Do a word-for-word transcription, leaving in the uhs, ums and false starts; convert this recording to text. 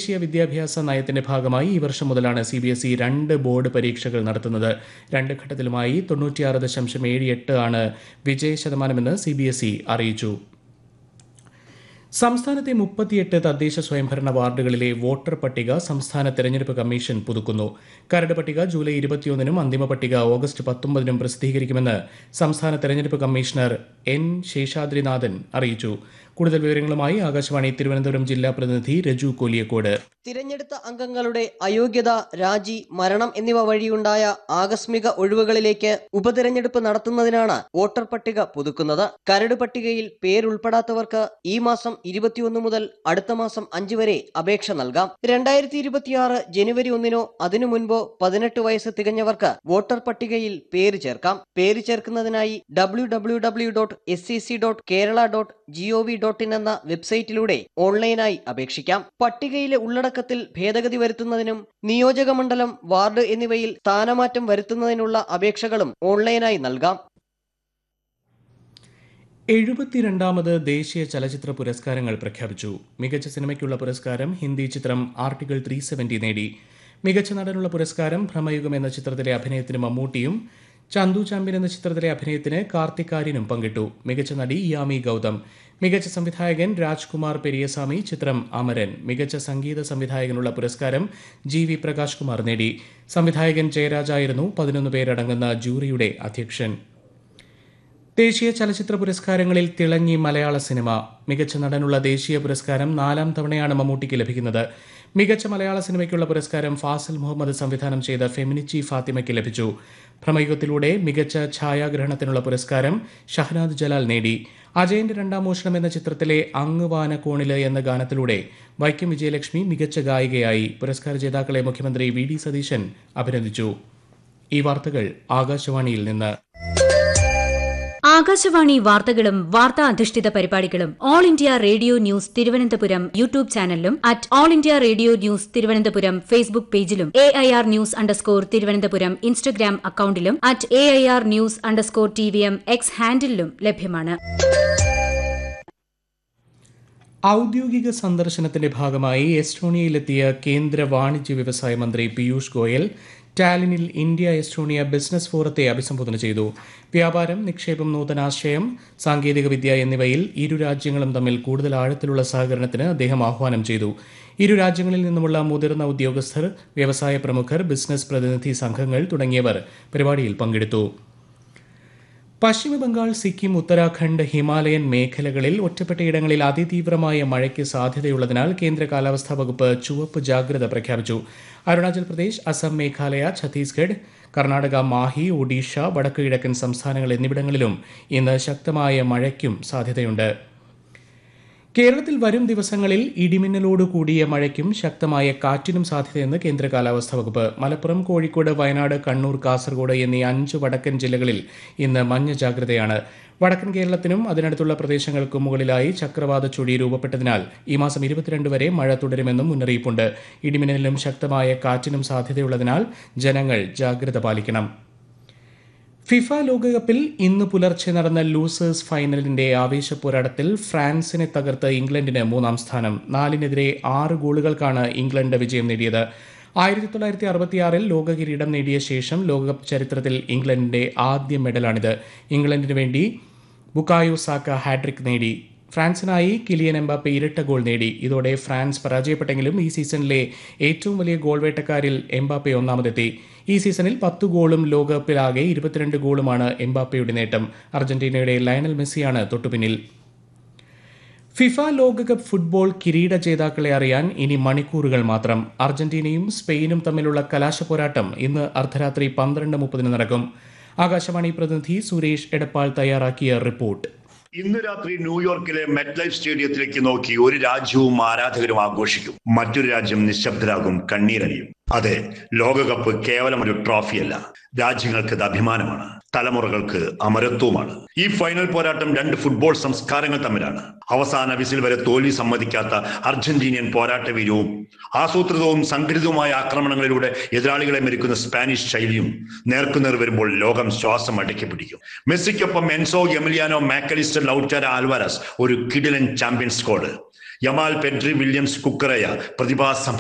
ദേശീയ വിദ്യാഭ്യാസ നയത്തിന്റെ ഭാഗമായി ഈ വർഷം മുതലാണ് സി ബി എസ് ഇ രണ്ട് ബോർഡ് പരീക്ഷകൾ നടത്തുന്നത്. രണ്ട് ഘട്ടത്തിലുമായി തൊണ്ണൂറ്റിയാറ് ദശാംശം ഏഴ് എട്ട് ആണ് വിജയ ശതമാനമെന്ന് സി ബി എസ് ഇ അറിയിച്ചു. സംസ്ഥാനത്തെ മുപ്പത്തിയെട്ട് തദ്ദേശ സ്വയംഭരണ വാർഡുകളിലെ വോട്ടർ പട്ടിക സംസ്ഥാന തെരഞ്ഞെടുപ്പ് കമ്മീഷൻ പുതുക്കുന്നു. കരട് പട്ടിക ജൂലൈ ഇരുപത്തിയൊന്നിനും അന്തിമ പട്ടിക ഓഗസ്റ്റ് പത്തൊമ്പതിനും പ്രസിദ്ധീകരിക്കുമെന്ന് സംസ്ഥാന തെരഞ്ഞെടുപ്പ് കമ്മീഷണർ എൻ ശേഷാദ്രിനാഥൻ അറിയിച്ചു. കൂടുതൽ വിവരങ്ങളുമായി ആകാശവാണി തിരുവനന്തപുരം ജില്ലാ പ്രതിനിധി രജു കോലിയക്കോട്. തിരഞ്ഞെടുത്ത അംഗങ്ങളുടെ അയോഗ്യത, രാജി, മരണം എന്നിവ വഴിയുണ്ടായ ആകസ്മിക ഒഴിവുകളിലേക്ക് ഉപതിരഞ്ഞെടുപ്പ് നടത്തുന്നതിനാണ് വോട്ടർ പട്ടിക പുതുക്കുന്നത്. കരട് പട്ടികയിൽ പേരുൾപ്പെടാത്തവർക്ക് ഈ മാസം ഇരുപത്തിയൊന്ന് മുതൽ അടുത്ത മാസം അഞ്ച് വരെ അപേക്ഷ നൽകാം. രണ്ടായിരത്തി ഇരുപത്തിയാറ് ജനുവരി ഒന്നിനോ അതിനു മുൻപോ പതിനെട്ട് വയസ്സ് തികഞ്ഞവർക്ക് വോട്ടർ പട്ടികയിൽ പേര് ചേർക്കാം. പേര് ചേർക്കുന്നതിനായി W W W dot S C C dot Kerala dot G O V dot in എന്ന വെബ്സൈറ്റിലൂടെ ഓൺലൈനായി അപേക്ഷിക്കാം. പട്ടികയിലെ ഉള്ളടക്കത്തിൽ ഭേദഗതി വരുത്തുന്നതിനും നിയോജക മണ്ഡലം, വാർഡ് എന്നിവയിൽ സ്ഥാനമാറ്റം വരുത്തുന്നതിനുള്ള അപേക്ഷകളും ഓൺലൈനായി നൽകാം. എഴുപത്തിരണ്ടാമത് ദേശീയ ചലച്ചിത്ര പുരസ്കാരങ്ങൾ പ്രഖ്യാപിച്ചു. മികച്ച സിനിമയ്ക്കുള്ള പുരസ്കാരം ഹിന്ദി ചിത്രം ആർട്ടിക്കിൾ ത്രീ സെവന്റി നേടി. മികച്ച നടനുള്ള പുരസ്കാരം ഭ്രമയുഗം എന്ന ചിത്രത്തിലെ അഭിനയത്തിന് മമ്മൂട്ടിയും ചന്തു ചാമ്പ്യൻ എന്ന ചിത്രത്തിലെ അഭിനയത്തിന് കാർത്തിക് ആര്യനും പങ്കിട്ടു. മികച്ച നടി യാമി ഗൌതം. മികച്ച സംവിധായകൻ രാജ്കുമാർ പെരിയസ്വാമി ചിത്രം അമരൻ. മികച്ച സംഗീത സംവിധായകനുള്ള പുരസ്കാരം ജി വി പ്രകാശ് കുമാർ നേടി. സംവിധായകൻ ജയരാജായിരുന്നു പതിനൊന്ന് പേരടങ്ങുന്ന ജൂറിയുടെ അധ്യക്ഷൻ. ദേശീയ ചലച്ചിത്ര പുരസ്കാരങ്ങളിൽ തിളങ്ങി മലയാള സിനിമ. മികച്ച നടനുള്ള ദേശീയ പുരസ്കാരം നാലാം തവണയാണ് മമ്മൂട്ടിക്ക് ലഭിക്കുന്നത്. മികച്ച മലയാള സിനിമയ്ക്കുള്ള പുരസ്കാരം ഫാസിൽ മുഹമ്മദ് സംവിധാനം ചെയ്ത ഫെമിനിച്ചി ഫാത്തിമയ്ക്ക് ലഭിച്ചു. ഭ്രമയുഗത്തിലൂടെ മികച്ച ഛായാഗ്രഹണത്തിനുള്ള പുരസ്കാരം ഷഹനാദ് ജലാൽ നേടി. അജയന്റെ രണ്ടാം മോഷണം എന്ന ചിത്രത്തിലെ അങ്ങ് വാനക്കോണില് എന്ന ഗാനത്തിലൂടെ വൈക്കം വിജയലക്ഷ്മി മികച്ച ഗായികയായി. പുരസ്കാര ജേതാക്കളെ മുഖ്യമന്ത്രി വി ഡി സതീശൻ അഭിനന്ദിച്ചു. ഈ വാർത്തകൾ ആകാശവാണിയിൽ നിന്ന്. ആകാശവാണി വാർത്തകളും വാർത്താ അധിഷ്ഠിത പരിപാടികളും all India radio news Thiruvananthapuram YouTube ചാനലിലും at all India radio news Thiruvananthapuram Facebook പേജിലും A I R news underscore Thiruvananthapuram Instagram അക്കൌണ്ടിലും at A I R news underscore T V M X ഹാൻഡിലും ലഭ്യമാണ്. ഔദ്യോഗിക സന്ദർശനത്തിന്റെ ഭാഗമായി എസ്റ്റോണിയയിലെത്തിയ കേന്ദ്ര വാണിജ്യ വ്യവസായ മന്ത്രി Piyush Goyal ടാലിനിൽ India Estonia business ഫോറത്തെ അഭിസംബോധന ചെയ്തു. വ്യാപാരം, നിക്ഷേപം, നൂതനാശയം, സാങ്കേതികവിദ്യ എന്നിവയിൽ ഇരു രാജ്യങ്ങളും തമ്മിൽ കൂടുതൽ ആഴത്തിലുള്ള സഹകരണത്തിന് അദ്ദേഹം ആഹ്വാനം ചെയ്തു. ഇരു രാജ്യങ്ങളിൽ നിന്നുമുള്ള മുതിർന്ന ഉദ്യോഗസ്ഥർ, വ്യവസായ പ്രമുഖർ, ബിസിനസ് പ്രതിനിധി സംഘങ്ങൾ തുടങ്ങിയവർ പരിപാടിയിൽ പങ്കെടുത്തു. പശ്ചിമബംഗാൾ, സിക്കിം, ഉത്തരാഖണ്ഡ്, ഹിമാലയൻ മേഖലകളിൽ ഒറ്റപ്പെട്ടയിടങ്ങളിൽ അതിതീവ്രമായ മഴയ്ക്ക് സാധ്യതയുള്ളതിനാൽ കേന്ദ്ര കാലാവസ്ഥാ വകുപ്പ് ചുവപ്പ് ജാഗ്രത പ്രഖ്യാപിച്ചു. അരുണാചൽ പ്രദേശ്, അസം, മേഘാലയ, ഛത്തീസ്ഗഡ്, കർണാടക, മാഹി, ഒഡീഷ, വടക്കു കിഴക്കൻ സംസ്ഥാനങ്ങൾ എന്നിവിടങ്ങളിലും ഇന്ന് ശക്തമായ മഴയ്ക്കും സാധ്യതയുണ്ട്. കേരളത്തിൽ വരും ദിവസങ്ങളിൽ ഇടിമിന്നലോട് കൂടിയ മഴയ്ക്കും ശക്തമായ കാറ്റിനും സാധ്യതയെന്ന് കേന്ദ്ര കാലാവസ്ഥാ വകുപ്പ്. മലപ്പുറം, കോഴിക്കോട്, വയനാട്, കണ്ണൂർ, കാസർഗോഡ് എന്നീ അഞ്ച് വടക്കൻ ജില്ലകളിൽ ഇന്ന് മഞ്ഞ ജാഗ്രതയാണ്. വടക്കൻ കേരളത്തിനും അതിനടുത്തുള്ള പ്രദേശങ്ങൾക്കും മുകളിലായി ചക്രവാത ചുഴി രൂപപ്പെട്ടതിനാൽ ഈ മാസം ഇരുപത്തിരണ്ട് വരെ മഴ തുടരുമെന്നും മുന്നറിയിപ്പുണ്ട്. ഇടിമിന്നലിനും ശക്തമായ കാറ്റിനും സാധ്യതയുള്ളതിനാൽ ജനങ്ങൾ ജാഗ്രത പാലിക്കണം. ഫിഫ ലോകകപ്പിൽ ഇന്ന് പുലർച്ചെ നടന്ന ലൂസേഴ്സ് ഫൈനലിന്റെ ആവേശ പോരാട്ടത്തിൽ ഫ്രാൻസിനെ തകർത്ത് ഇംഗ്ലണ്ടിന് മൂന്നാം സ്ഥാനം. നാലിനെതിരെ ആറ് ഗോളുകൾക്കാണ് ഇംഗ്ലണ്ട് വിജയം നേടിയത്. ആയിരത്തി തൊള്ളായിരത്തി അറുപത്തിയാറിൽ ലോക കിരീടം നേടിയ ശേഷം ലോകകപ്പ് ചരിത്രത്തിൽ ഇംഗ്ലണ്ടിന്റെ ആദ്യ മെഡലാണിത്. ഇംഗ്ലണ്ടിന് വേണ്ടി ബുക്കായോ സാക്ക ഹാട്രിക് നേടി. ഫ്രാൻസിനായി കിലിയൻ എംബാപ്പെ ഇരട്ട ഗോൾ നേടി. ഇതോടെ ഫ്രാൻസ് പരാജയപ്പെട്ടെങ്കിലും ഈ സീസണിലെ ഏറ്റവും വലിയ ഗോൾ വേട്ടക്കാരിൽ എംബാപ്പെ ഒന്നാമതെത്തി. ഈ സീസണിൽ പത്ത് ഗോളും ലോകകപ്പിലാകെ ഇരുപത്തിരണ്ട് ഗോളുമാണ് എംബാപ്പയുടെ നേട്ടം. അർജന്റീനയുടെ ലയണൽ മെസ്സിയാണ് തൊട്ടുപിന്നിൽ. ഫിഫ ലോകകപ്പ് ഫുട്ബോൾ കിരീട ജേതാക്കളെ അറിയാൻ ഇനി മണിക്കൂറുകൾ മാത്രം. അർജന്റീനയും സ്പെയിനും തമ്മിലുള്ള കലാശപ്പോരാട്ടം ഇന്ന് അർദ്ധരാത്രി പന്ത്രണ്ട് മുപ്പതിന് നടക്കും. ആകാശവാണി പ്രതിനിധി സുരേഷ് എടപ്പാൾ തയ്യാറാക്കിയ റിപ്പോർട്ട്. ഇന്ന് രാത്രി ന്യൂയോർക്കിലെ മെറ്റ് ലൈഫ് സ്റ്റേഡിയത്തിലേക്ക് നോക്കി ഒരു രാജ്യവും ആരാധകരും ആഘോഷിക്കും. മറ്റൊരു രാജ്യം നിശബ്ദരാകും, കണ്ണീരണിയും. അതെ, ലോകകപ്പ് കേവലം ഒരു ട്രോഫിയല്ല, രാജ്യങ്ങൾക്ക് ഇത് അഭിമാനമാണ്, തലമുറകൾക്ക് അമരത്വമാണ്. ഈ ഫൈനൽ പോരാട്ടം രണ്ട് ഫുട്ബോൾ സംസ്കാരങ്ങൾ തമ്മിലാണ്. അവസാന വിസിൽ വരെ തോൽവി സമ്മതിക്കാത്ത അർജന്റീനിയൻ പോരാട്ട വീര്യവും ആസൂത്രിതവും സംഘടിതവുമായ ആക്രമണങ്ങളിലൂടെ എതിരാളികളെ മെരുക്കുന്ന സ്പാനിഷ് ശൈലിയും നേർക്കുനേർ വരുമ്പോൾ ലോകം ശ്വാസം അടക്കി പിടിക്കും. മെസ്സിക്കൊപ്പം എൻസോ, എമിലിയാനോ, മാക്കലിസ്റ്റർ, ലൗറ്റാര, ആൽവാരസ്, ഒരു കിടിലൻ champion squad. Yamal, Pedri, Williams, കുക്കറയ പ്രതിഭാ